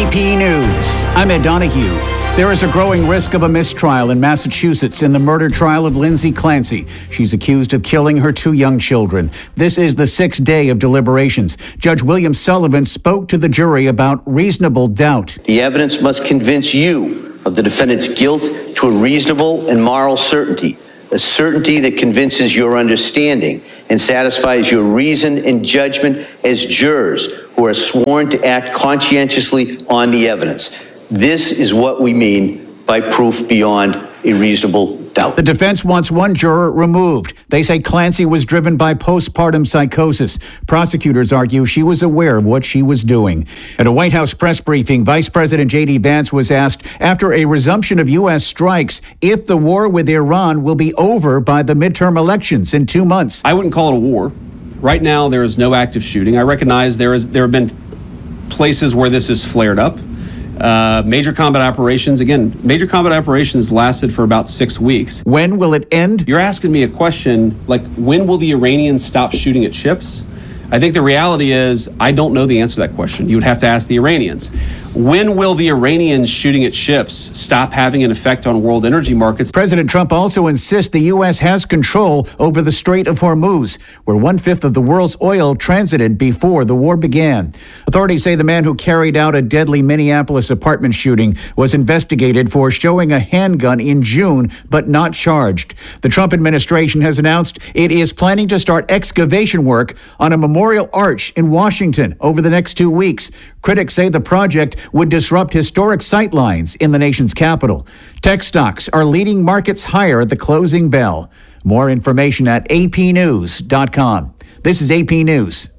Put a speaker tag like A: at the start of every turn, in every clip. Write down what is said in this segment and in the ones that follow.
A: AP News. I'm Ed Donahue. There is a growing risk of a mistrial in Massachusetts in the murder trial of Lindsay Clancy. She's accused of killing her 2 young children. This is the 6th day of deliberations. Judge William Sullivan spoke to the jury about reasonable doubt.
B: The evidence must convince you of the defendant's guilt to a reasonable and moral certainty, a certainty that convinces your understanding and satisfies your reason and judgment as jurors who are sworn to act conscientiously on the evidence. This is what we mean by proof beyond a reasonable doubt.
A: The defense wants 1 juror removed. They say Clancy was driven by postpartum psychosis. Prosecutors argue she was aware of what she was doing. At a White House press briefing, Vice President J.D. Vance was asked, after a resumption of U.S. strikes, if the war with Iran will be over by the midterm elections in 2 months.
C: I wouldn't call it a war. Right now, there is no active shooting. I recognize there have been places where this has flared up. Major combat operations lasted for about 6 weeks.
A: When will it end?
C: You're asking me a question like, when will the Iranians stop shooting at ships? I think the reality is I don't know the answer to that question. You would have to ask the Iranians. When will the Iranians shooting at ships stop having an effect on world energy markets?
A: President Trump also insists the U.S. has control over the Strait of Hormuz, where 1/5 of the world's oil transited before the war began. Authorities say the man who carried out a deadly Minneapolis apartment shooting was investigated for showing a handgun in June, but not charged. The Trump administration has announced it is planning to start excavation work on a memorial arch in Washington over the next 2 weeks. Critics say the project would disrupt historic sightlines in the nation's capital. Tech stocks are leading markets higher at the closing bell. More information at apnews.com. This is AP News.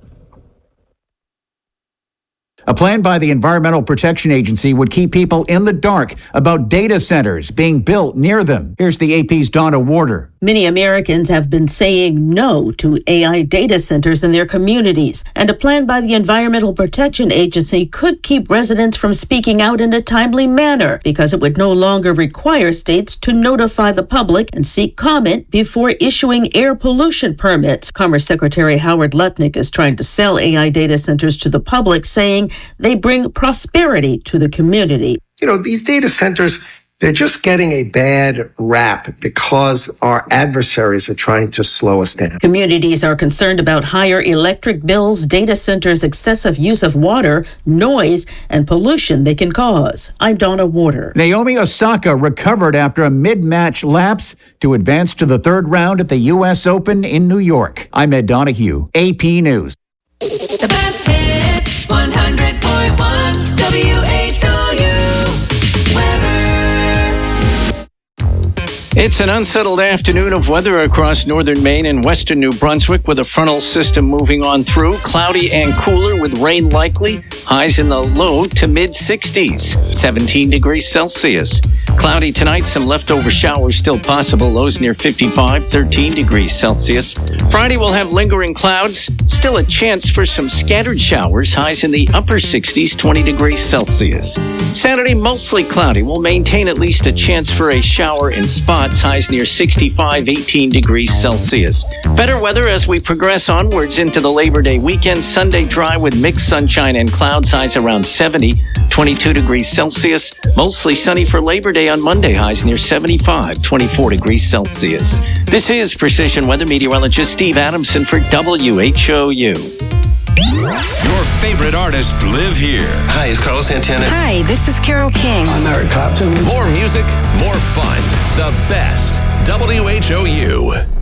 A: A plan by the Environmental Protection Agency would keep people in the dark about data centers being built near them. Here's the AP's Donna Warder.
D: Many Americans have been saying no to AI data centers in their communities, and a plan by the Environmental Protection Agency could keep residents from speaking out in a timely manner because it would no longer require states to notify the public and seek comment before issuing air pollution permits. Commerce Secretary Howard Lutnick is trying to sell AI data centers to the public, saying they bring prosperity to the community.
E: You know, these data centers, they're just getting a bad rap because our adversaries are trying to slow us down.
D: Communities are concerned about higher electric bills, data centers' excessive use of water, noise, and pollution they can cause. I'm Donna Warder.
A: Naomi Osaka recovered after a mid-match lapse to advance to the 3rd round at the U.S. Open in New York. I'm Ed Donahue, AP News.
F: The best hits, 100.1 WHOU.
G: It's an unsettled afternoon of weather across northern Maine and western New Brunswick with a frontal system moving on through. Cloudy and cooler with rain likely. Highs in the low to mid-60s, 17 degrees Celsius. Cloudy tonight, some leftover showers still possible. Lows near 55, 13 degrees Celsius. Friday we'll have lingering clouds. Still a chance for some scattered showers. Highs in the upper 60s, 20 degrees Celsius. Saturday, mostly cloudy. We'll maintain at least a chance for a shower in spots. Highs near 65, 18 degrees Celsius. Better weather as we progress onwards into the Labor Day weekend. Sunday dry with mixed sunshine and clouds. Highs around 70, 22 degrees Celsius. Mostly sunny for Labor Day on Monday. Highs near 75, 24 degrees Celsius. This is Precision Weather Meteorologist Steve Adamson for WHOU.
H: Your favorite artists live here.
I: Hi, it's Carlos Santana.
J: Hi, this is Carole King.
I: I'm Eric Clapton.
H: More music, more fun. The best. WHOU.